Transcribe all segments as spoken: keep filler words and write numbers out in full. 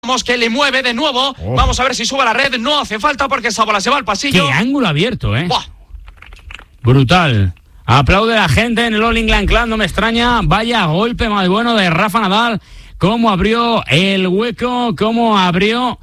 Que le mueve de nuevo. Oh. Vamos a ver si sube a la red. No hace falta porque esa bola se va al pasillo. Qué ángulo abierto, eh. Buah. Brutal. Aplaude la gente en el All England Club, no me extraña. Vaya golpe más bueno de Rafa Nadal. Cómo abrió el hueco, cómo abrió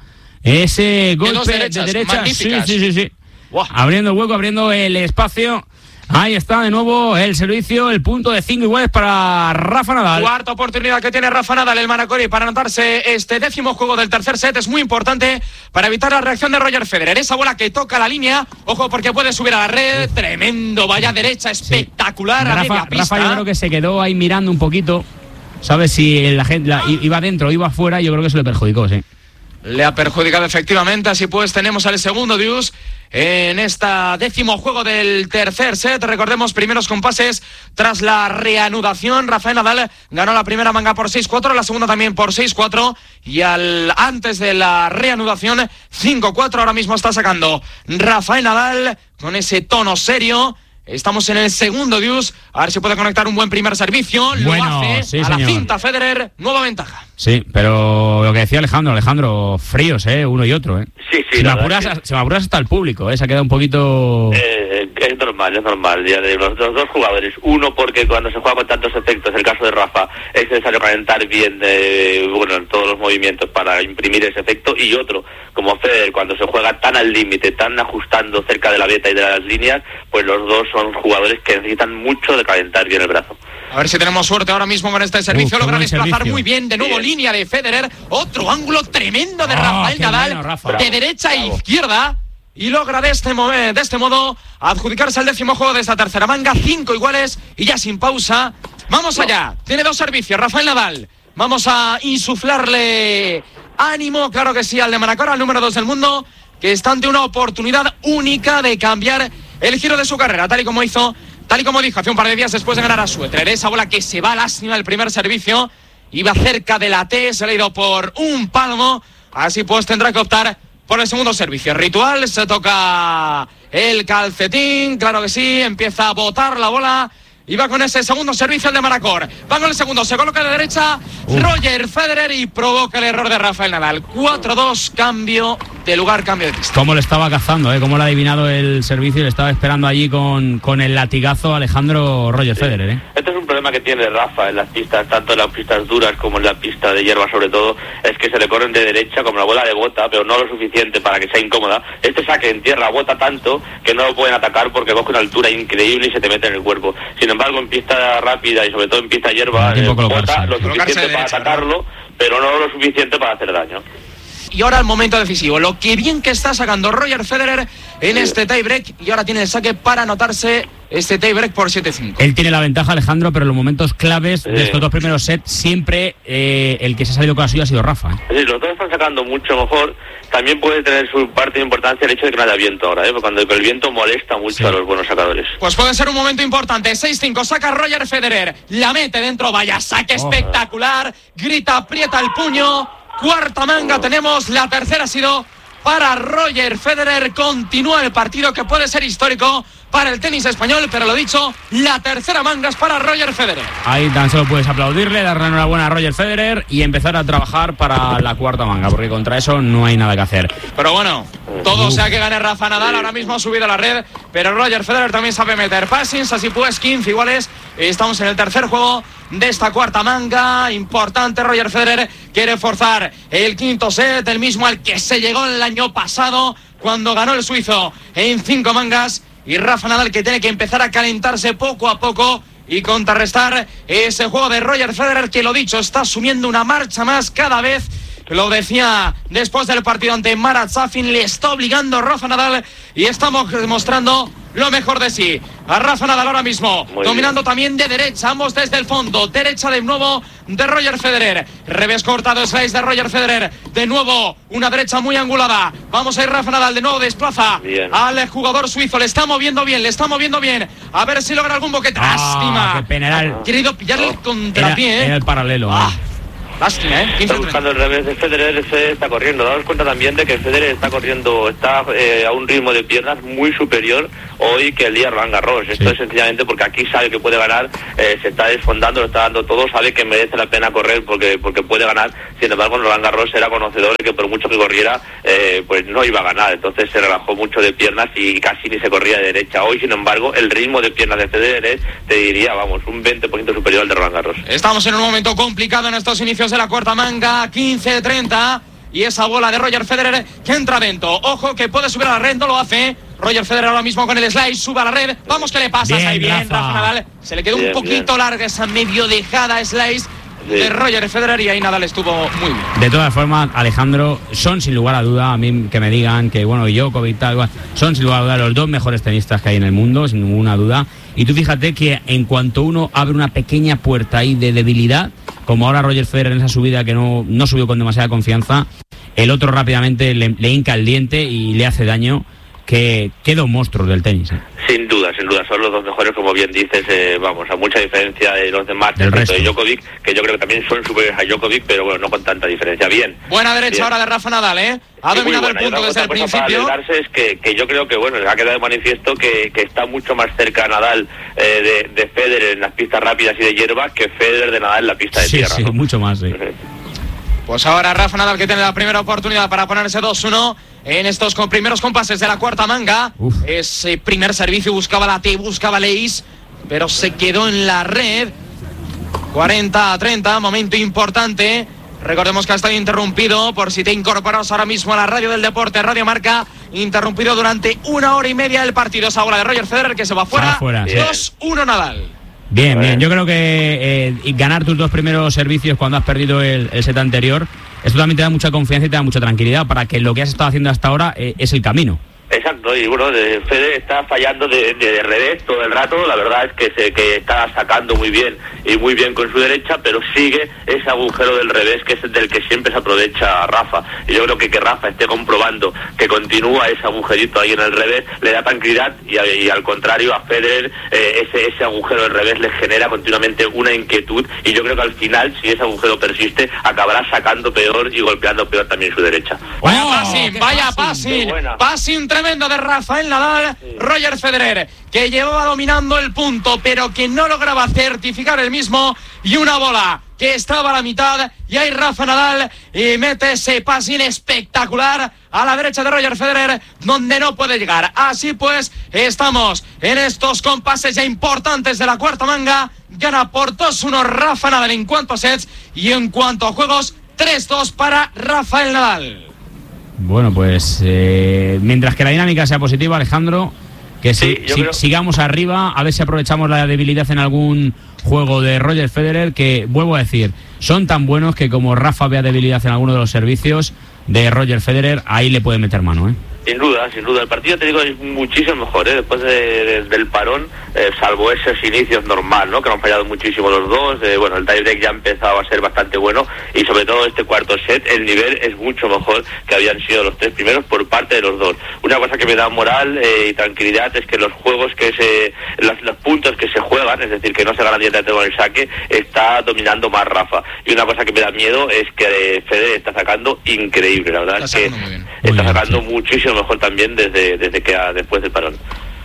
ese golpe de, de derecha. Sí, sí, sí, sí. Buah. Abriendo el hueco, abriendo el espacio. Ahí está de nuevo el servicio, el punto de cinco iguales para Rafa Nadal. Cuarta oportunidad que tiene Rafa Nadal, el Manacori, para anotarse este décimo juego del tercer set. Es muy importante para evitar la reacción de Roger Federer. Esa bola que toca la línea, ojo porque puede subir a la red. Tremendo, vaya derecha espectacular. Sí. A Rafa, media pista. Rafa yo creo que se quedó ahí mirando un poquito. ¿Sabes? Si la gente la, iba dentro o iba afuera, yo creo que eso le perjudicó, sí. Le ha perjudicado efectivamente, así pues tenemos al segundo deuce en esta décimo juego del tercer set. Recordemos, primeros compases tras la reanudación. Rafael Nadal ganó la primera manga por seis cuatro, la segunda también por seis cuatro y al antes de la reanudación cinco cuatro. Ahora mismo está sacando Rafael Nadal con ese tono serio. Estamos en el segundo deuce, a ver si puede conectar un buen primer servicio. Lo bueno, hace sí, a señor. La cinta Federer, nueva ventaja. Sí, pero lo que decía Alejandro, Alejandro, fríos, ¿eh? Uno y otro, ¿eh? Sí, sí. Se me apuras, sí. se me apuras hasta el público, ¿eh? Se ha quedado un poquito... Eh, es normal, es normal. Ya de los, los dos jugadores. Uno, porque cuando se juega con tantos efectos, el caso de Rafa, es necesario calentar bien, eh, bueno, en todos los movimientos para imprimir ese efecto. Y otro, como Federer, cuando se juega tan al límite, tan ajustando cerca de la beta y de las líneas, pues los dos son jugadores que necesitan mucho de calentar bien el brazo. A ver si tenemos suerte ahora mismo con este servicio. Uf, logra desplazar servicio. muy bien. De nuevo bien. Línea de Federer. Otro ángulo tremendo de oh, Rafael Nadal. Bueno, Rafa. De derecha a izquierda. Y logra de este, momen- de este modo adjudicarse el décimo juego de esta tercera manga. Cinco iguales y ya sin pausa. Vamos no. allá. Tiene dos servicios Rafael Nadal. Vamos a insuflarle ánimo, claro que sí, al de Manacor, al número dos del mundo, que está ante una oportunidad única de cambiar el giro de su carrera, tal y como hizo... Tal y como dijo hace un par de días después de ganar a Suetrer, esa bola que se va lástima el primer servicio, iba cerca de la T, se le ha ido por un palmo, así pues tendrá que optar por el segundo servicio. Ritual, se toca el calcetín, claro que sí, empieza a botar la bola y va con ese segundo servicio el de Manacor. Va con el segundo, se coloca de derecha Uf. Roger Federer y provoca el error de Rafael Nadal. cuatro dos, cambio de lugar, cambio de pista. Cómo le estaba cazando, ¿eh? Cómo le ha adivinado el servicio y le estaba esperando allí con, con el latigazo Alejandro Roger sí. Federer, ¿eh? Este es un problema que tiene Rafa en las pistas, tanto en las pistas duras como en la pista de hierba sobre todo, es que se le corren de derecha como la bola de bota, pero no lo suficiente para que sea incómoda. Este saque en tierra bota tanto que no lo pueden atacar porque coge una altura increíble y se te mete en el cuerpo. Sin embargo, en pista rápida y sobre todo en pista hierba, eh, bota lo suficiente para derecha, atacarlo, ¿no? Pero no lo suficiente para hacer daño. Y ahora el momento decisivo, lo que bien que está sacando Roger Federer en sí. este tiebreak, y ahora tiene el saque para anotarse este tiebreak por siete cinco. Él tiene la ventaja, Alejandro, pero en los momentos claves sí. de estos dos primeros sets siempre eh, el que se ha salido con la suya ha sido Rafa. ¿eh? Sí, los dos están sacando mucho mejor. También puede tener su parte de importancia el hecho de que no haya viento ahora, ¿eh? Porque cuando el viento molesta mucho sí. a los buenos sacadores. Pues puede ser un momento importante. seis cinco, saca Roger Federer, la mete dentro, vaya saque oh, espectacular, grita, aprieta el puño. Cuarta manga oh. tenemos, la tercera ha sido para Roger Federer. Continúa el partido que puede ser histórico para el tenis español, pero lo dicho, la tercera manga es para Roger Federer. Ahí tan solo puedes aplaudirle, darle enhorabuena a Roger Federer y empezar a trabajar para la cuarta manga, porque contra eso no hay nada que hacer. Pero bueno, todo sea que gane Rafa Nadal, ahora mismo ha subido a la red, pero Roger Federer también sabe meter passings, así pues quince iguales. Estamos en el tercer juego de esta cuarta manga, importante. Roger Federer quiere forzar el quinto set, el mismo al que se llegó el año pasado cuando ganó el suizo en cinco mangas. Y Rafa Nadal que tiene que empezar a calentarse poco a poco y contrarrestar ese juego de Roger Federer que, lo dicho, está asumiendo una marcha más cada vez. Lo decía después del partido ante Marat Safin, le está obligando Rafa Nadal y estamos demostrando lo mejor de sí. A Rafa Nadal ahora mismo, muy dominando bien. También de derecha, ambos desde el fondo, derecha de nuevo de Roger Federer, revés cortado, slice de Roger Federer, de nuevo una derecha muy angulada, vamos a ir Rafa Nadal, de nuevo desplaza bien. Al jugador suizo, le está moviendo bien, le está moviendo bien, a ver si logra algún boquete, ah, lástima, qué pena, era el... ha querido pillarle el contrapié, era, era el paralelo, ah. ¿eh? Lástima, ¿eh? Está buscando el revés de Federer, Federer está corriendo. Daos cuenta también de que Federer está corriendo, está eh, a un ritmo de piernas muy superior hoy que el día Roland Garros. Esto sí. es sencillamente porque aquí sabe que puede ganar, eh, se está desfondando, lo está dando todo, sabe que merece la pena correr porque porque puede ganar. Sin embargo, en Roland Garros era conocedor de que por mucho que corriera, eh, pues no iba a ganar. Entonces se relajó mucho de piernas y casi ni se corría de derecha. Hoy, sin embargo, el ritmo de piernas de Federer es, te diría, vamos, un veinte por ciento superior al de Roland Garros. Estamos en un momento complicado en estos inicios de la cuarta manga, quince treinta, y esa bola de Roger Federer que entra dentro. Ojo que puede subir a la red, no lo hace. Roger Federer ahora mismo con el slice, sube a la red. Vamos, que le pasa Bien, ahí bien, Rafa. Rafa Nadal. Se le quedó Bien, un poquito bien. larga esa medio dejada slice Sí. de Roger Federer y ahí Nadal estuvo muy bien. De todas formas, Alejandro, son sin lugar a duda, a mí que me digan que, bueno, Djokovic tal, igual, son sin lugar a duda los dos mejores tenistas que hay en el mundo, sin ninguna duda. Y tú fíjate que en cuanto uno abre una pequeña puerta ahí de debilidad, como ahora Roger Federer en esa subida que no, no subió con demasiada confianza, el otro rápidamente le, le hinca el diente y le hace daño. Que queda un monstruo del tenis, ¿eh? Sin duda, sin duda, son los dos mejores, como bien dices, eh, vamos, a mucha diferencia de los demás, Del excepto resto. de Djokovic, que yo creo que también son superiores a Djokovic, pero bueno, no con tanta diferencia. Bien. Buena derecha Bien. ahora de Rafa Nadal, ¿eh? Ha Sí, muy dominado el buena. Y punto otra desde el cosa para principio. alegrarse es que, que yo creo que, bueno, ha quedado de manifiesto que, que está mucho más cerca Nadal eh, de, de Federer en las pistas rápidas y de hierba que Federer de Nadal en la pista de Sí, tierra, sí, ¿no? mucho más, sí. Pues ahora Rafa Nadal que tiene la primera oportunidad para ponerse dos uno en estos con primeros compases de la cuarta manga. Uf. Ese primer servicio buscaba la T, buscaba Leis, pero se quedó en la red. cuarenta a treinta, momento importante. Recordemos que ha estado interrumpido, por si te incorporas ahora mismo a la radio del deporte, Radio Marca, interrumpido durante una hora y media el partido. Esa bola de Roger Federer que se va fuera. Se va fuera, sí. dos uno Nadal. Bien, bien. Yo creo que eh, y ganar tus dos primeros servicios cuando has perdido el, el set anterior, esto también te da mucha confianza y te da mucha tranquilidad para que lo que has estado haciendo hasta ahora eh, es el camino. Exacto, y bueno, de Federer está fallando de, de, de revés todo el rato. La verdad es que se que está sacando muy bien y muy bien con su derecha, pero sigue ese agujero del revés que es del que siempre se aprovecha Rafa. Y yo creo que que Rafa esté comprobando que continúa ese agujerito ahí en el revés le da tranquilidad, y, y al contrario a Federer eh, ese ese agujero del revés le genera continuamente una inquietud, y yo creo que al final, si ese agujero persiste, acabará sacando peor y golpeando peor también su derecha. Vaya ¡Oh! passing, ¡Qué vaya passing! passing, ¡Qué buena! passing tremendo de Rafael Nadal. Sí. Roger Federer, que llevaba dominando el punto, pero que no lograba certificar el mismo, y una bola que estaba a la mitad, y ahí Rafa Nadal y mete ese passing espectacular a la derecha de Roger Federer, donde no puede llegar. Así pues, estamos en estos compases ya importantes de la cuarta manga. Gana por dos uno Rafa Nadal en cuanto a sets, y en cuanto a juegos, tres dos para Rafael Nadal. Bueno, pues eh, mientras que la dinámica sea positiva, Alejandro, que si, Sí, yo si- creo- sigamos arriba, a ver si aprovechamos la debilidad en algún juego de Roger Federer, que vuelvo a decir, son tan buenos que como Rafa vea debilidad en alguno de los servicios de Roger Federer, ahí le puede meter mano, ¿eh? Sin duda, sin duda. El partido, te digo, es muchísimo mejor, ¿eh? Después de, de, del parón, eh, salvo esos inicios normal, ¿no? Que han fallado muchísimo los dos. Eh, bueno, el tiebreak ya ha empezado a ser bastante bueno, y sobre todo este cuarto set, el nivel es mucho mejor que habían sido los tres primeros por parte de los dos. Una cosa que me da moral eh, y tranquilidad es que los juegos que se, los, los puntos que se juegan, es decir, que no se ganan directamente con el saque, está dominando más Rafa. Y una cosa que me da miedo es que eh, Federer está sacando increíble, la verdad Está es que sacando muy bien. Muy está bien, sacando sí. muchísimo mejor también desde, desde que a, después del parón.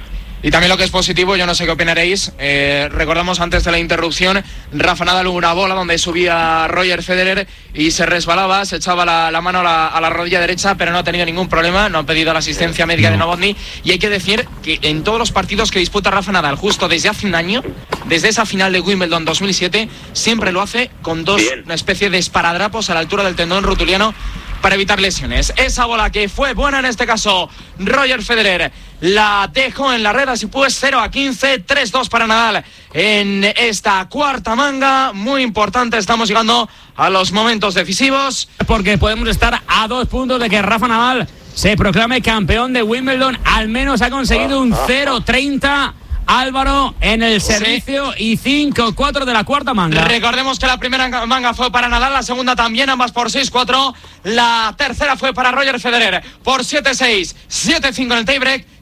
Y también lo que es positivo, yo no sé qué opinaréis, eh, recordamos antes de la interrupción, Rafa Nadal hubo una bola donde subía Roger Federer y se resbalaba, se echaba la, la mano a la, a la rodilla derecha, pero no ha tenido ningún problema, no ha pedido la asistencia médica No. de Novotny, y hay que decir que en todos los partidos que disputa Rafa Nadal, justo desde hace un año, desde esa final de Wimbledon dos mil siete, siempre lo hace con dos, Bien. una especie de esparadrapos a la altura del tendón rotuliano, para evitar lesiones. Esa bola que fue buena en este caso, Roger Federer la dejó en la red, así pues cero a quince, tres dos para Nadal en esta cuarta manga. Muy importante, estamos llegando a los momentos decisivos. Porque podemos estar a dos puntos de que Rafa Nadal se proclame campeón de Wimbledon. Al menos ha conseguido un cero treinta Álvaro en el Sí. servicio y cinco cuatro de la cuarta manga. Recordemos que la primera manga fue para Nadal, la segunda también, ambas por seis cuatro. La tercera fue para Roger Federer por siete seis, siete cinco en el tiebreak.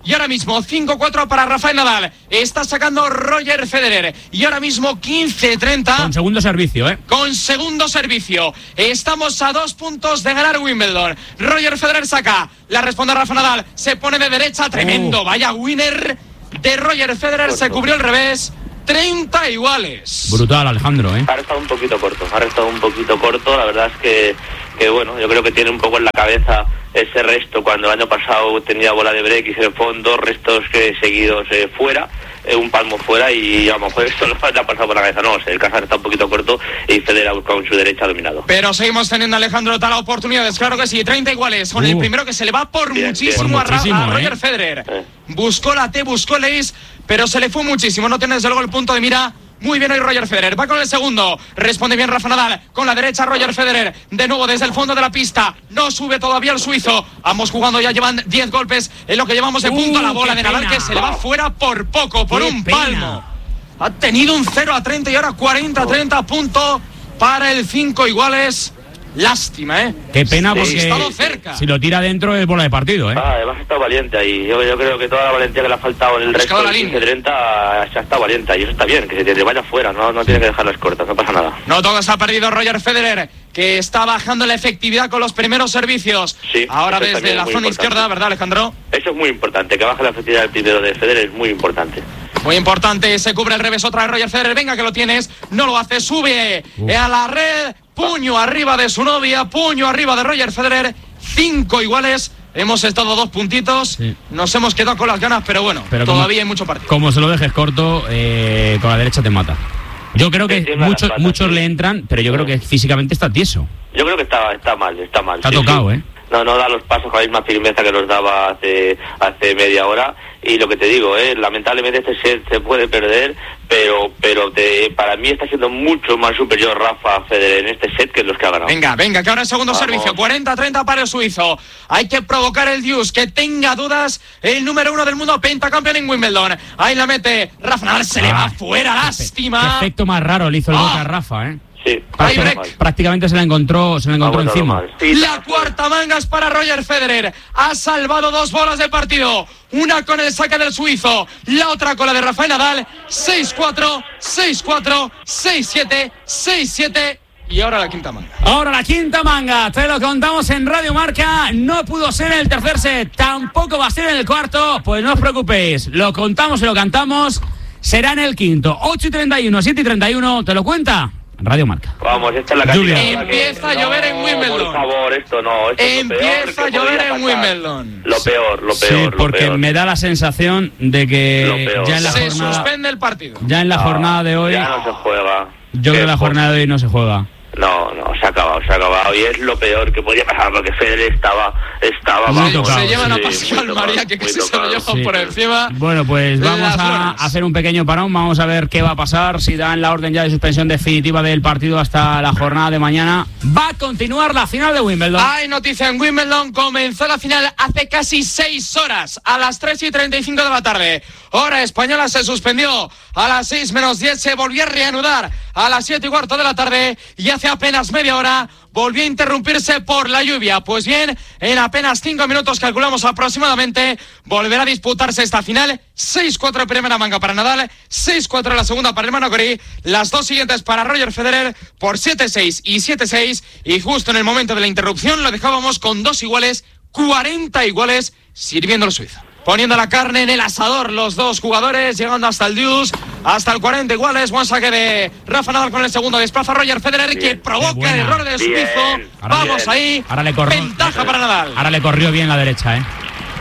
Y ahora mismo cinco cuatro para Rafael Nadal. Está sacando Roger Federer. Y ahora mismo quince treinta. Con segundo servicio, ¿eh? Con segundo servicio. Estamos a dos puntos de ganar Wimbledon. Roger Federer saca. La responde Rafa Nadal. Se pone de derecha. Tremendo. Uh. Vaya winner de Roger Federer. Corto. Se cubrió el revés. treinta iguales. Brutal, Alejandro, ¿eh? Ha restado un poquito corto. Ha restado un poquito corto. La verdad es que, que, bueno, yo creo que tiene un poco en la cabeza ese resto. Cuando el año pasado tenía bola de break y se fue dos restos que seguidos eh, fuera. Eh, un palmo fuera y a lo mejor esto no le ha pasado por la cabeza. No, el Casar está un poquito corto y Federer ha buscado en su derecha dominado. Pero seguimos teniendo, Alejandro, tal oportunidades. Claro que sí, treinta iguales. Con uh. el primero que se le va por bien, muchísimo, bien. Por muchísimo a, a Roger eh. Federer. Eh. Buscó la T, buscó el ace, pero se le fue muchísimo. No tiene desde luego el punto de mira. Muy bien hoy Roger Federer, va con el segundo, responde bien Rafa Nadal, con la derecha Roger Federer, de nuevo desde el fondo de la pista, no sube todavía el suizo, ambos jugando ya llevan diez golpes en lo que llevamos de punto, uh, la bola de Nadal pena. Que se le va fuera por poco, por qué un pena. Palmo, ha tenido un cero a treinta y ahora cuarenta a treinta, punto para el cinco iguales. Lástima, ¿eh? Qué pena, porque sí, estado cerca. Si lo tira dentro es bola de partido, ¿eh? Ah, además ha estado valiente ahí. Yo, yo creo que toda la valentía que le ha faltado en el resto del quince treinta se ha estado valiente. Y eso está bien, que se te vaya fuera, no, no tiene que dejar las cortas, no pasa nada. No todo se ha perdido Roger Federer, que está bajando la efectividad con los primeros servicios. Sí, ahora desde la zona importante. Izquierda, ¿verdad, Alejandro? Eso es muy importante, que baje la efectividad del primero de Federer es muy importante. Muy importante, se cubre el revés otra vez Roger Federer, venga que lo tienes, no lo hace, sube uh. a la red, puño arriba de su novia, puño arriba de Roger Federer, cinco iguales, hemos estado dos puntitos, sí. Nos hemos quedado con las ganas, pero bueno, pero todavía como, hay mucho partido. Como se lo dejes corto, eh, con la derecha te mata. Yo creo que muchos, patas, muchos sí. le entran, pero yo creo que físicamente está tieso. Yo creo que está, está mal, está mal. Está sí, tocado, sí. ¿eh? No, no da los pasos con la misma firmeza que los daba hace hace media hora. Y lo que te digo, eh, lamentablemente este set se puede perder, pero pero te, para mí está siendo mucho más superior Rafa Federer en este set que en los que ha ganado. Venga, venga, que ahora es segundo Vamos. servicio, cuarenta a treinta para el suizo. Hay que provocar el deuce, que tenga dudas el número uno del mundo, pentacampeón en Wimbledon. Ahí la mete Rafa Nadal, se ah, le va fuera, lástima. Qué efecto más raro le hizo el boca a Rafa, ¿eh? Sí, Prácticamente, prácticamente se la encontró, se la encontró encima. Sí, la cuarta manga es para Roger Federer. Ha salvado dos bolas del partido. Una con el saque del suizo, la otra con la de Rafael Nadal. seis cuatro, seis cuatro, seis siete, seis siete. Y ahora la quinta manga. Ahora la quinta manga, te lo contamos en Radio Marca. No pudo ser en el tercer set, tampoco va a ser en el cuarto. Pues no os preocupéis, lo contamos y lo cantamos. Será en el quinto. ocho y treinta y uno, siete y treinta y uno, ¿te lo cuenta? Radio Marca. Vamos, esta es la cantidad. Empieza a llover en Wimbledon. Por favor, esto no. Esto Empieza a llover en Wimbledon. Lo peor, lo peor. Sí, porque lo peor. me da la sensación de que ya en la se jornada, suspende el partido. Ya en la no, jornada de hoy. Ya no se juega. Yo creo que la jornada de hoy no se juega. No, no, se ha acabado, se ha acabado. Y es lo peor que podía pasar, porque Federer estaba, estaba muy tocado. Se llevan sí, a Pascual María, que casi se lo llevan sí. por encima. Bueno, pues vamos a hacer un pequeño parón, vamos a ver qué va a pasar, si dan la orden ya de suspensión definitiva del partido hasta la jornada de mañana. Va a continuar la final de Wimbledon. Hay noticia en Wimbledon, comenzó la final hace casi seis horas, a las tres y treinta y cinco de la tarde. Hora española, se suspendió a las seis menos diez, se volvió a reanudar a las siete y cuarto de la tarde y hace apenas media hora volvió a interrumpirse por la lluvia. Pues bien, en apenas cinco minutos, calculamos aproximadamente, volverá a disputarse esta final. seis cuatro primera manga para Nadal, seis cuatro la segunda para el Hermano Corí, las dos siguientes para Roger Federer por siete seis y siete seis, y justo en el momento de la interrupción lo dejábamos con dos iguales, cuarenta iguales, sirviendo el suizo. Poniendo la carne en el asador los dos jugadores, llegando hasta el deuce, hasta el cuarenta iguales. Buen saque de Rafa Nadal con el segundo. Desplaza Roger Federer, bien, que provoca el error del suizo. Vamos bien. Ahí, ahora le corrió, ventaja para Nadal. Ahora le corrió bien la derecha, ¿eh?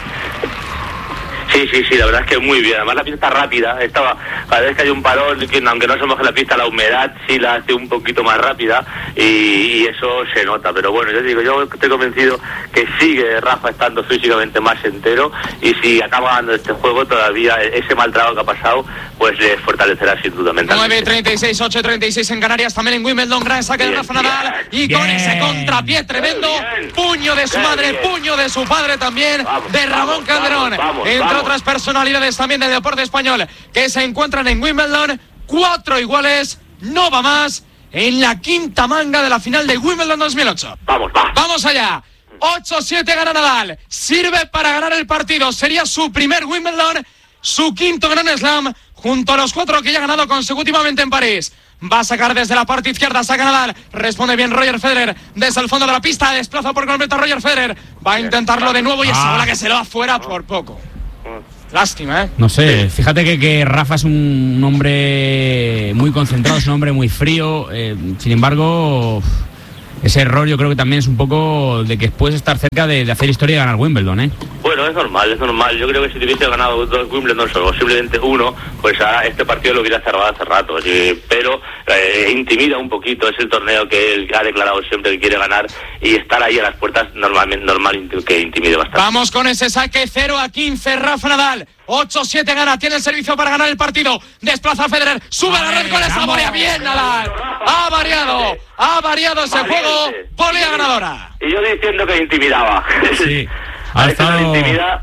Sí, sí, sí, la verdad es que muy bien. Además la pista está rápida, estaba, cada vez que hay un parón, aunque no se moje la pista, la humedad sí la hace un poquito más rápida y, y eso se nota. Pero bueno, yo digo, yo estoy convencido que sigue Rafa estando físicamente más entero, y si acaba ganando este juego todavía ese mal trabajo que ha pasado, pues le fortalecerá sin duda mentalmente. nueve treinta y seis, ocho treinta y seis en Canarias, también en Wimbledon, gran saque bien, de Rafa Nadal, y bien, con ese contrapié tremendo, bien, puño de su bien, madre, bien. puño de su padre también, vamos, de Ramón vamos, Calderón, vamos, vamos, entre vamos. otras personalidades también del deporte español que se encuentran en Wimbledon. Cuatro iguales, no va más en la quinta manga de la final de Wimbledon dos mil ocho. Vamos, va. Vamos allá. ocho siete gana Nadal. Sirve para ganar el partido. Sería su primer Wimbledon, su quinto Grand Slam, junto a los cuatro que ya ha ganado consecutivamente en París. Va a sacar desde la parte izquierda, saca Nadal, responde bien Roger Federer desde el fondo de la pista, desplaza por completo a Roger Federer, va a intentarlo de nuevo y esa bola que se lo va fuera por poco. Lástima, ¿eh? No sé, fíjate que, que Rafa es un hombre muy concentrado, es un hombre muy frío, eh, sin embargo, ese error yo creo que también es un poco de que puedes estar cerca de, de hacer historia y ganar Wimbledon, ¿eh? Bueno, es normal, es normal. Yo creo que si te hubiese ganado dos Wimbledon o simplemente uno, pues ahora este partido lo hubiera cerrado hace rato. ¿Sí? Pero eh, intimida un poquito, es el torneo que él ha declarado siempre que quiere ganar y estar ahí a las puertas normalmente normal que intimide bastante. Vamos con ese saque cero a quince, Rafa Nadal. ocho siete gana, tiene el servicio para ganar el partido. Desplaza a Federer, sube a la red con esa volea. Bien, Nadal. Ha variado, ha variado ese juego. Volea ganadora. Y yo diciendo que intimidaba. Sí. Ha estado,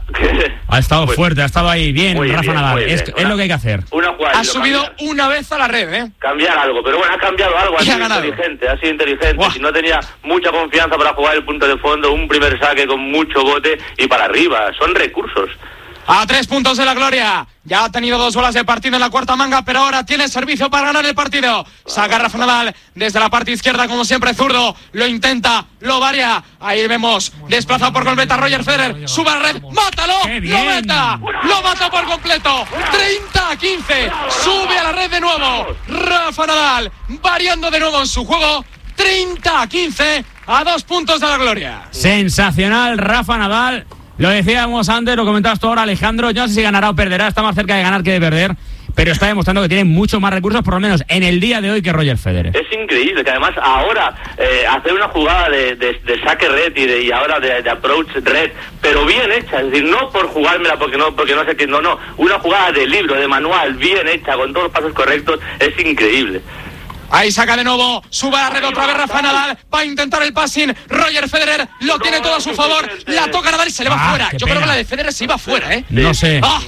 ha estado pues, fuerte, ha estado ahí bien, muy Rafa bien, Nadal. bien. Es, Una, es lo que hay que hacer. Una ha subido cambiar. una vez a la red, ¿eh? Cambiar algo, pero bueno, ha cambiado algo, ha sido inteligente, ha sido inteligente. Wow. Si no tenía mucha confianza para jugar el punto de fondo, un primer saque con mucho bote y para arriba. Son recursos. A tres puntos de la gloria. Ya ha tenido dos bolas de partido en la cuarta manga, pero ahora tiene servicio para ganar el partido. Saca Rafa Nadal desde la parte izquierda, como siempre, zurdo. Lo intenta, lo varia. Ahí vemos, desplaza por completo a Roger Federer. Sube a la red, mátalo, lo meta. Lo mata por completo. treinta a quince. Sube a la red de nuevo. Rafa Nadal variando de nuevo en su juego. treinta a quince a dos puntos de la gloria. Sensacional, Rafa Nadal. Lo decíamos antes, lo comentabas tú ahora, Alejandro. Yo no sé si ganará o perderá, está más cerca de ganar que de perder, pero está demostrando que tiene mucho más recursos, por lo menos en el día de hoy, que Roger Federer. Es increíble que además ahora eh, hacer una jugada de, de, de saque red y, de, y ahora de, de approach red, pero bien hecha, es decir, no por jugármela porque no porque no sé qué, no, no, una jugada de libro, de manual, bien hecha, con todos los pasos correctos, es increíble. Ahí saca de nuevo, sube a la red otra vez Rafa Nadal, va a intentar el passing, Roger Federer lo tiene todo a su favor, la toca Nadal y se le va ah, fuera. Yo pena. creo que la de Federer se iba fuera, ¿eh? No sé. ¡Ah!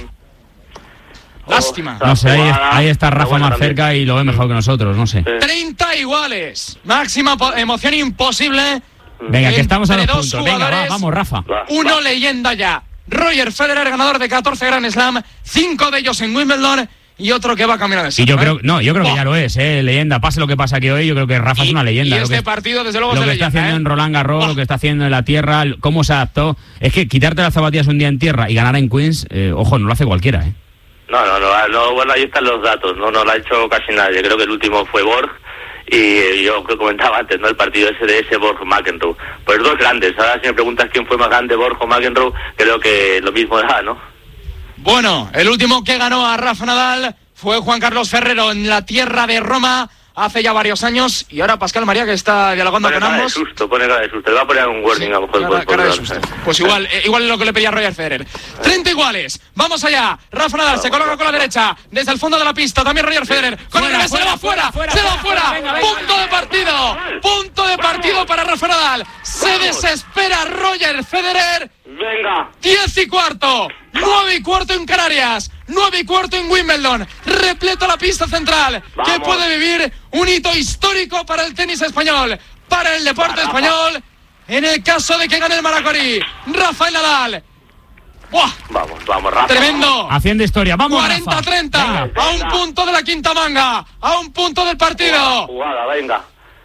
Lástima. No sé, ahí, ahí está Rafa más cerca y lo ve mejor que nosotros, no sé. treinta iguales, máxima emoción imposible. Venga, que estamos a los puntos. Venga, va, vamos, Rafa. Uno leyenda ya. Roger Federer, ganador de catorce Grand Slam, cinco de ellos en Wimbledon. Y otro que va a caminar de sí, yo creo, no, yo creo que ya lo es, eh, leyenda. Pase lo que pase aquí hoy, yo creo que Rafa y, es una leyenda. Y lo este que, partido, desde luego, lo es de que leyenda, está haciendo ¿eh? en Roland Garros, oh. lo que está haciendo en la tierra, cómo se adaptó. Es que quitarte las zapatillas un día en tierra y ganar en Queens, eh, ojo, no lo hace cualquiera, ¿eh? No, no, no, no, bueno, ahí están los datos, no, no lo ha hecho casi nadie. Creo que el último fue Borg. Y yo que comentaba antes, ¿no? El partido ese de ese Borg-McEnroe. Pues dos grandes. Ahora si me preguntas quién fue más grande, Borg o McEnroe, creo que lo mismo da, ¿no? Bueno, el último que ganó a Rafa Nadal fue Juan Carlos Ferrero en la tierra de Roma hace ya varios años, y ahora Pascal María, que está dialogando pone con cara ambos. De susto, pone cara de susto, le va a poner un warning sí, a lo mejor. Cara, por, por cara de susto. Pues igual, eh, igual es lo que le pedía Roger Federer. treinta iguales, vamos allá. Rafa Nadal no, se coloca con la derecha, desde el fondo de la pista, también Roger Federer, con el revés, se le va fuera, fuera, se le va fuera, fuera. Venga, venga, punto venga, de partido, venga. punto de partido para Rafa Nadal. Se desespera Roger Federer. Venga. diez y cuarto, nueve y cuarto en Canarias, nueve y cuarto en Wimbledon, repleto la pista central, Vamos. que puede vivir un hito histórico para el tenis español, para el deporte Rafa. español, en el caso de que gane el Maracorí, Rafael Nadal. ¡Buah! Vamos, vamos, Rafa. Tremendo. Haciendo historia, vamos, cuarenta a treinta, venga, venga. a un punto de la quinta manga, a un punto del partido. Jugada, venga.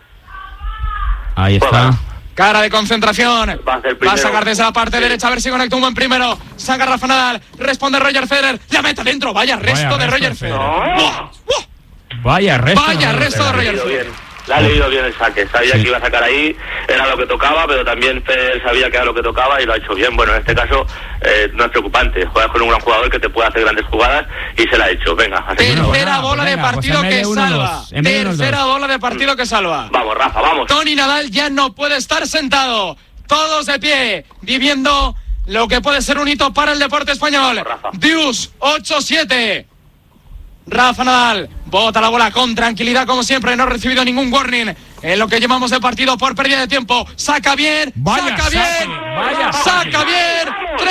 Ahí está. Jugada. Cara de concentración, va a, va a sacar desde la parte sí. derecha, a ver si conecta un buen primero. Saca Rafa Nadal, responde Roger Federer, la mete dentro, vaya resto vaya de Roger resto, Federer. No. ¡Buah! ¡Buah! Vaya resto, vaya resto de Roger Federer. Le ha leído bien el saque, sabía sí. que iba a sacar ahí, era lo que tocaba, pero también Federer sabía que era lo que tocaba y lo ha hecho bien. Bueno, en este caso eh, no es preocupante, juegas con un gran jugador que te puede hacer grandes jugadas y se la ha hecho. Venga, tercera bola de partido que salva. Tercera bola de partido que salva. Vamos, Rafa, vamos. Tony Nadal ya no puede estar sentado. Todos de pie, viviendo lo que puede ser un hito para el deporte español. Deuce, ocho siete. Rafa Nadal bota la bola con tranquilidad, como siempre, no ha recibido ningún warning en lo que llevamos de partido por pérdida de tiempo. Saca bien, vaya saca bien, saque, vaya saca bien, tremendo Rafa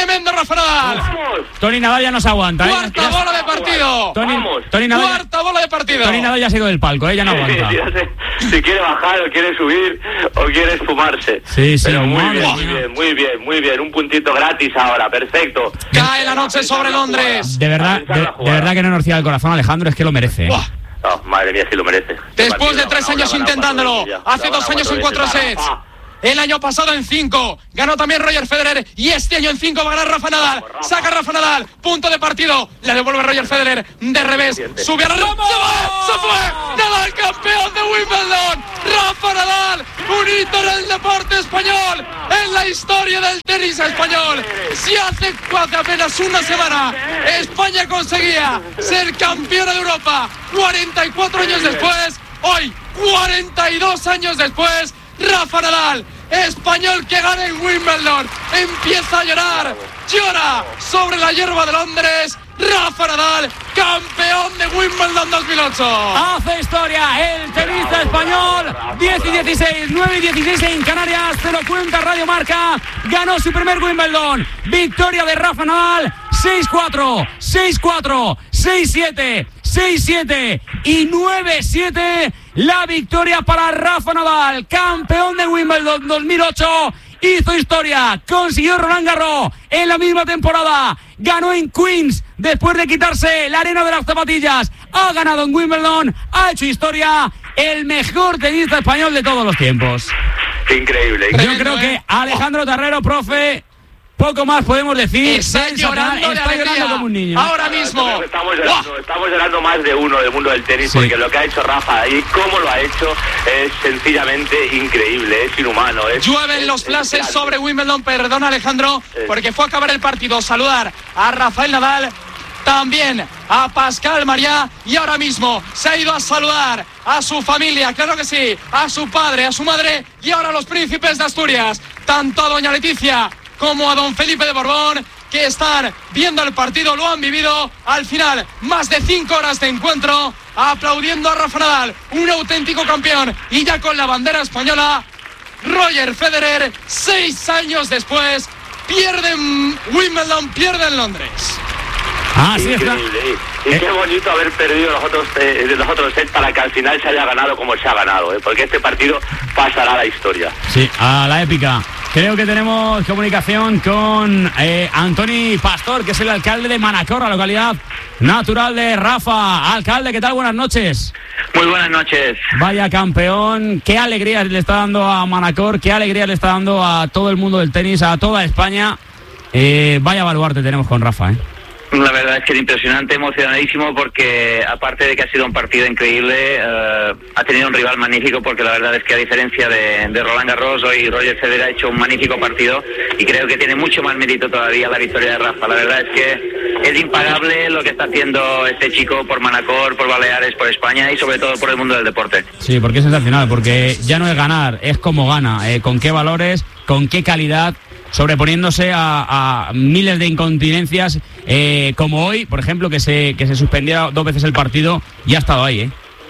Rafa Nadal. ¡Vamos! Tony Nadal ya no se aguanta, ¿eh? Cuarta Ya- bola de partido. Tony, Vamos. Tony Nadal, Cuarta bola de partido. Tony Nadal ya se ha ido del palco, ¿eh? Ya no aguanta. Sí, ya sé. Si quiere bajar o quiere subir o quiere esfumarse. Sí, sí, Pero muy madre bien, mía. muy bien, muy bien, muy bien. Un puntito gratis ahora, perfecto. Cae la noche sobre Londres. De verdad, de, de verdad que no nos cierra el corazón, Alejandro, es que lo merece, ¿eh? Buah. No, madre mía, sí lo merece. Después de tres años intentándolo, hace dos años en cuatro sets. El año pasado en cinco, ganó también Roger Federer y este año en cinco va a ganar Rafa Nadal. Saca Rafa Nadal, punto de partido, le devuelve Roger Federer de revés, sube a la red, se va, se fue, Nadal campeón de Wimbledon, Rafa Nadal, un hito en el deporte español, en la historia del tenis español. Si hace, hace apenas una semana España conseguía ser campeona de Europa, cuarenta y cuatro años después, hoy, cuarenta y dos años después, Rafa Nadal, español que gana en Wimbledon, empieza a llorar, llora sobre la hierba de Londres. Rafa Nadal, campeón de Wimbledon dos mil ocho. Hace historia el tenista español. Diez y dieciséis, nueve y dieciséis en Canarias. Te lo cuenta Radio Marca. Ganó su primer Wimbledon. Victoria de Rafa Nadal. seis cuatro, seis cuatro, seis siete, seis siete y nueve siete. La victoria para Rafa Nadal, campeón de Wimbledon dos mil ocho. Hizo historia, consiguió Roland Garros en la misma temporada, ganó en Queens después de quitarse la arena de las zapatillas, ha ganado en Wimbledon, ha hecho historia, el mejor tenista español de todos los tiempos. Increíble. Yo increíble. creo que Alejandro Terrero, profe, poco más podemos decir. Está llorando de está alegría. llorando como un niño. Ahora mismo. Estamos llorando, estamos llorando más de uno del mundo del tenis, Sí. porque lo que ha hecho Rafa y cómo lo ha hecho es sencillamente increíble, es inhumano. Es, Llueven es- los es flashes grande. sobre Wimbledon, perdón Alejandro, porque fue a acabar el partido, saludar a Rafael Nadal, también a Pascal Mariá, y ahora mismo se ha ido a saludar a su familia, claro que sí, a su padre, a su madre, y ahora a los príncipes de Asturias, tanto a doña Leticia como a don Felipe de Borbón, que están viendo el partido, lo han vivido al final, más de cinco horas de encuentro, aplaudiendo a Rafa Nadal, un auténtico campeón, y ya con la bandera española. Roger Federer, seis años después, pierde en Wimbledon, pierde en Londres. Así está. Increíble. Y, y qué bonito haber perdido los otros, eh, los otros sets para que al final se haya ganado como se ha ganado, ¿eh? Porque este partido pasará a la historia. Sí, a la épica. Creo que tenemos comunicación con eh, Antoni Pastor, que es el alcalde de Manacor, la localidad natural de Rafa. Alcalde, ¿qué tal? Buenas noches. Muy buenas noches. Vaya campeón, qué alegría le está dando a Manacor, qué alegría le está dando a todo el mundo del tenis, a toda España. Eh, vaya baluarte tenemos con Rafa, ¿eh? La verdad es que es impresionante, emocionadísimo, porque aparte de que ha sido un partido increíble, eh, ha tenido un rival magnífico, porque la verdad es que a diferencia de, de Roland Garros, hoy Roger Federer ha hecho un magnífico partido y creo que tiene mucho más mérito todavía la victoria de Rafa. La verdad es que es impagable lo que está haciendo este chico por Manacor, por Baleares, por España y sobre todo por el mundo del deporte. Sí, porque es sensacional, porque ya no es ganar, es cómo gana, eh, con qué valores, con qué calidad, sobreponiéndose a, a miles de incontinencias, eh, como hoy, por ejemplo, que se que se suspendiera dos veces el partido y ha estado ahí, ¿eh?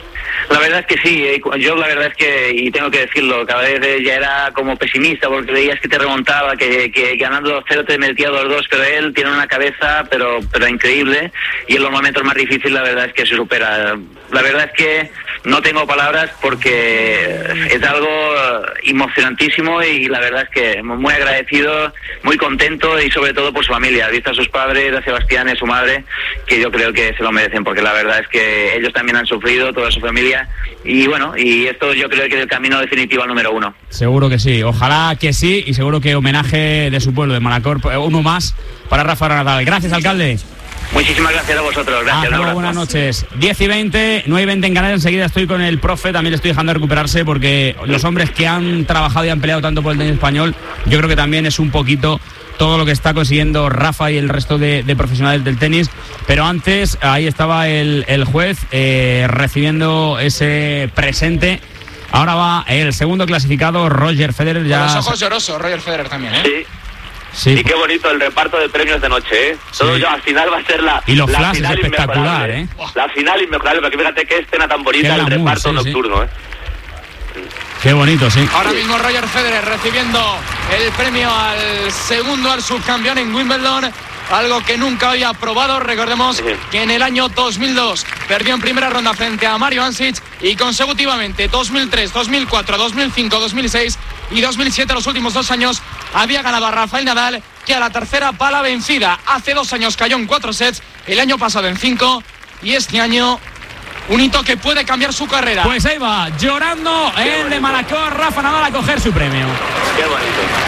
La verdad es que sí, eh, yo la verdad es que, y tengo que decirlo, cada vez eh, ya era como pesimista, porque veías que te remontaba, que, que ganando dos cero te metía dos dos, pero él tiene una cabeza pero pero increíble, y en los momentos más difíciles la verdad es que se supera. La verdad es que no tengo palabras, porque es algo emocionantísimo, y la verdad es que muy agradecido, muy contento, y sobre todo por su familia, visto a sus padres, a Sebastián y a su madre, que yo creo que se lo merecen, porque la verdad es que ellos también han sufrido, toda su familia, y bueno, y esto yo creo que es el camino definitivo al número uno. Seguro que sí, ojalá que sí, y seguro que homenaje de su pueblo, de Manacor, uno más para Rafa Nadal. Gracias, alcalde. Muchísimas gracias a vosotros, gracias. Hasta luego, buenas noches. diez y veinte, nueve y veinte en Canarias. Enseguida estoy con el profe, también le estoy dejando recuperarse, porque los hombres que han trabajado y han peleado tanto por el tenis español, yo creo que también es un poquito todo lo que está consiguiendo Rafa y el resto de, de profesionales del tenis. Pero antes, ahí estaba el, el juez eh, recibiendo ese presente. Ahora va el segundo clasificado, Roger Federer. Ya... Con los ojos llorosos, Roger Federer también, ¿eh? Sí. Sí. Y qué bonito el reparto de premios de noche, ¿eh? Sí. Todo yo, al final va a ser la, Y los la flashes final espectacular, inmejorable, ¿eh? La final inmejorable, porque fíjate qué escena tan bonita Qué el glamour, reparto sí, nocturno, sí. ¿eh? Qué bonito, sí. Ahora mismo Roger Federer recibiendo el premio al segundo, al subcampeón en Wimbledon. Algo que nunca había probado. Recordemos que en el año dos mil dos perdió en primera ronda frente a Mario Andrić y consecutivamente dos mil tres, dos mil cuatro, dos mil cinco, dos mil seis y dos mil siete, los últimos dos años, había ganado a Rafael Nadal, que a la tercera pala vencida. Hace dos años cayó en cuatro sets, el año pasado en cinco, y este año un hito que puede cambiar su carrera. Pues ahí va, llorando el de Manacor, Rafa Nadal a coger su premio. Qué bonito.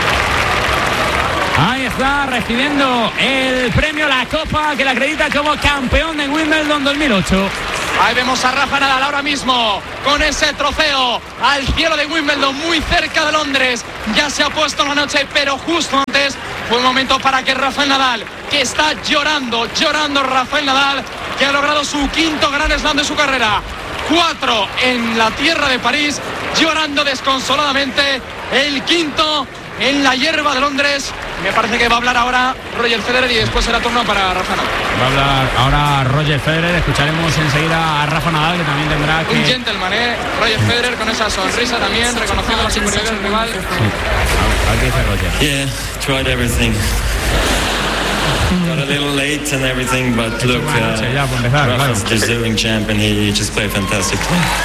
Ahí está, recibiendo el premio, la copa que le acredita como campeón de Wimbledon dos mil ocho. Ahí vemos a Rafa Nadal ahora mismo con ese trofeo al cielo de Wimbledon, muy cerca de Londres. Ya se ha puesto la noche, pero justo antes fue un momento para que Rafael Nadal, que está llorando, llorando Rafael Nadal, que ha logrado su quinto Grand Slam de su carrera, cuatro en la tierra de París, llorando desconsoladamente, el quinto en la hierba de Londres. Me parece que va a hablar ahora Roger Federer y después será turno para Rafa Nadal. Va a hablar ahora Roger Federer. Escucharemos enseguida a Rafa Nadal, que también tendrá que... Un gentleman, ¿eh? Roger Federer con esa sonrisa también, reconociendo la superioridad del rival. Sí. A ver qué dice Roger. Yeah, tried everything. Got a little late and everything, but look, uh, ya, por empezar, Rafa's claro. deserving champ and he just played fantastic.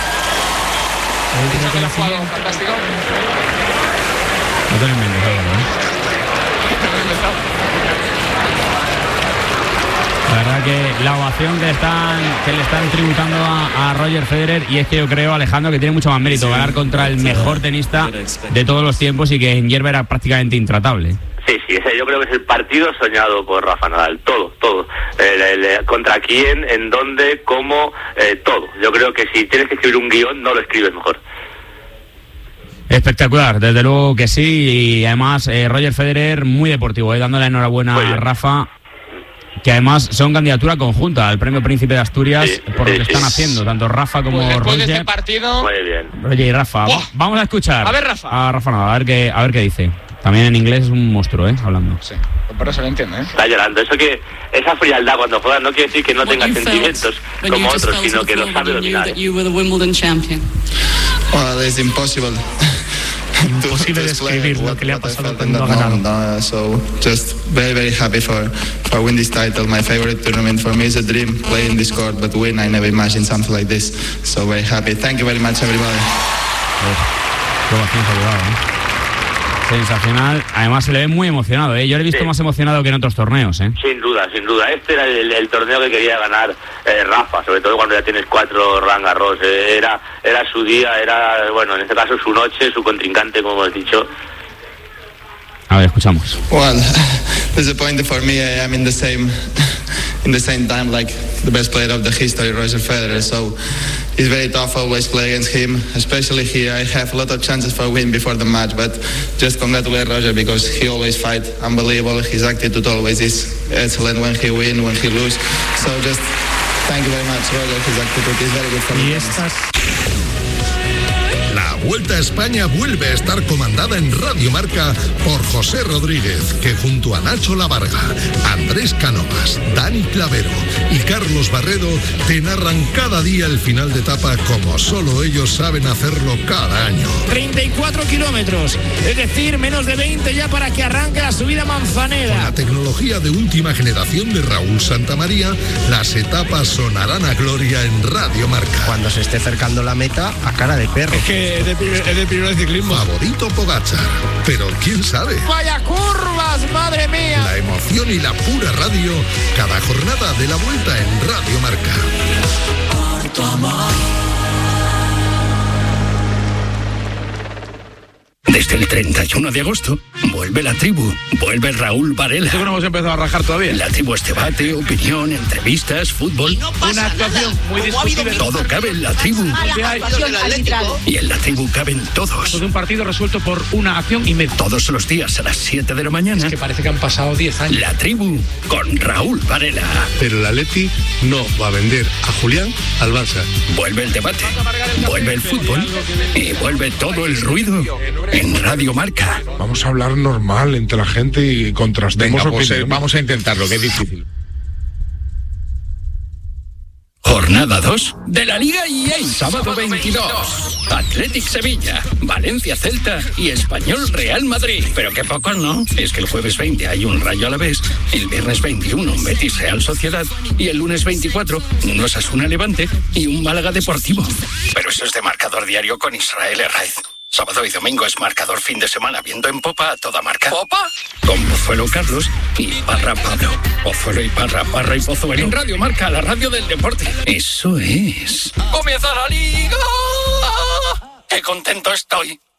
Dicho que lo ha jugado fantástico. No te lo inventes, ¿eh? La verdad que la ovación que están que le están tributando a, a Roger Federer, y es que yo creo, Alejandro, que tiene mucho más mérito ganar contra el mejor tenista de todos los tiempos y que en hierba era prácticamente intratable. Sí, sí, ese yo creo que es el partido soñado por Rafa Nadal, todo, todo. El, el, el, contra quién, en dónde, cómo, eh, todo. Yo creo que si tienes que escribir un guión, no lo escribes mejor. Espectacular, desde luego que sí, y además eh, Roger Federer muy deportivo, eh, dándole enhorabuena a Rafa, que además son candidatura conjunta al premio Príncipe de Asturias, sí, por lo sí, que sí. están haciendo, tanto Rafa como pues Roger. De este partido... Muy bien. Roger y Rafa. ¡Buah! Vamos a escuchar a ver, Rafa. a Rafa Nadal, a ver qué, a ver qué dice. También en inglés es un monstruo, ¿eh? Hablando. Sí, por eso lo entiendo, ¿eh? Está llorando. Eso que, esa frialdad cuando juega no quiere decir que no tenga sentimientos como otros, sino que lo sabe dominar. Well, it's impossible. Imposible describir lo que le ha pasado cuando ha ganado. No, so just very very happy for for win this title. My favorite tournament for me is a dream. Playing this court, but win I never imagined something like this. So very happy. Thank you very much, everybody. Sensacional. Además se le ve muy emocionado, ¿eh? Yo le he visto sí. más emocionado que en otros torneos, ¿eh? Sin duda, sin duda. Este era el, el torneo que quería ganar eh, Rafa, sobre todo cuando ya tienes cuatro Roland Garros. Eh, era, era su día, era, bueno, en este caso su noche, su contrincante, como hemos dicho. A ver, escuchamos. Well, disappointing for me. I am in the same, in the same time like the best player of the history, Roger Federer. So it's very tough always play against him, especially here. I have a lot of chances for win before the match, but just congratulate Roger because he always fight unbelievable. His attitude always is excellent when he win, when he lose. So just thank you very much, Roger. His attitude is very good for me. La Vuelta a España vuelve a estar comandada en Radio Marca por José Rodríguez, que junto a Nacho Lavarga, Andrés Cánovas, Dani Clavero y Carlos Barredo te narran cada día el final de etapa como solo ellos saben hacerlo cada año. treinta y cuatro kilómetros, es decir, menos de veinte ya para que arranque la subida Manzanera. Con la tecnología de última generación de Raúl Santamaría, las etapas sonarán a gloria en Radio Marca. Cuando se esté acercando la meta, a cara de perro. Es que es de, es de primero de ciclismo. Favorito Pogačar, pero quién sabe. ¡Vaya curvas, madre mía! La emoción y la pura radio, cada jornada de la Vuelta en Radio Marca. Por tu amor. Desde el treinta y uno de agosto, vuelve La Tribu, vuelve Raúl Varela. ¿Esto que no hemos empezado a rajar todavía? La Tribu es debate, opinión, entrevistas, fútbol. No Una actuación nada. muy discutible. Todo cabe en La Tribu. Y en La Tribu caben todos. De un partido resuelto por una acción y media. Todos los días a las siete de la mañana. Es que parece que han pasado diez años. La Tribu con Raúl Varela. Pero el Atleti no va a vender a Julián al Barça. Vuelve el debate, vuelve el fútbol y vuelve todo el ruido en Radio Marca. Vamos a hablar normal entre la gente y contrastemos. Venga, pues, eh, vamos a intentarlo, que es difícil. Jornada dos de la Liga E A. Sábado veintidós. Athletic Sevilla, Valencia Celta y Español Real Madrid. Pero qué pocos, ¿no? Es que el jueves veinte hay un Rayo Alavés, el viernes veintiuno un Betis Real Sociedad y el lunes veinticuatro un Osasuna Levante y un Málaga Deportivo. Pero eso es de marcador diario con Israel Herraiz. Sábado y domingo es marcador fin de semana, viendo en Popa a toda marca. ¿Popa? Con Pozuelo Carlos y Parra Pablo. Pozuelo y Parra, Parra y Pozuelo. En Radio Marca, la radio del deporte. Eso es. ¡Comienza la Liga! ¡Qué contento estoy!